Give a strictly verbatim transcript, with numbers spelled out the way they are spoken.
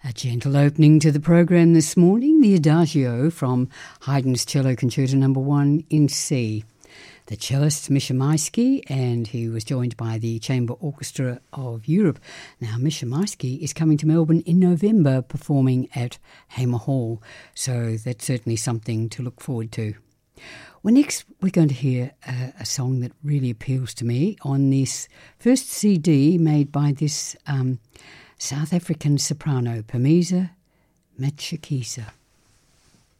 A gentle opening to the program this morning, the Adagio from Haydn's Cello Concerto Number One in C. The cellist Misha Maisky, and he was joined by the Chamber Orchestra of Europe. Now, Misha Maisky is coming to Melbourne in November, performing at Hamer Hall, so that's certainly something to look forward to. Well, next we're going to hear a, a song that really appeals to me on this first C D made by this um, South African soprano, Phumeza Matshikiza.